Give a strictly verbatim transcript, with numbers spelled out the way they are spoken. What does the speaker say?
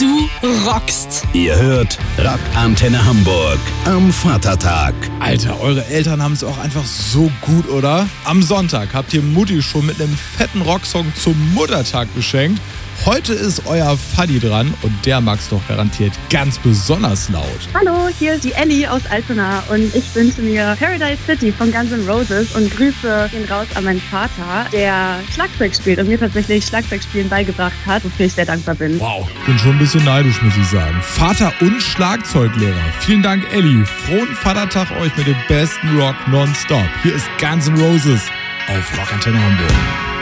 du rockst. Ihr hört Rock Antenne Hamburg am Vatertag. Alter, eure Eltern haben es auch einfach so gut, oder? Am Sonntag habt ihr Mutti schon mit einem fetten Rocksong zum Muttertag beschenkt. Heute ist euer Vati dran und der mag's doch garantiert ganz besonders laut. Hallo, hier ist die Ellie aus Altona und ich wünsche mir Paradise City von Guns N' Roses und Grüße gehen raus an meinen Vater, der Schlagzeug spielt und mir tatsächlich Schlagzeugspielen beigebracht hat, wofür ich sehr dankbar bin. Wow, bin schon ein bisschen neidisch, muss ich sagen. Vater und Schlagzeuglehrer. Vielen Dank, Ellie. Frohen Vatertag euch mit dem besten Rock nonstop. Hier ist Guns N' Roses auf Rock Antenne Hamburg.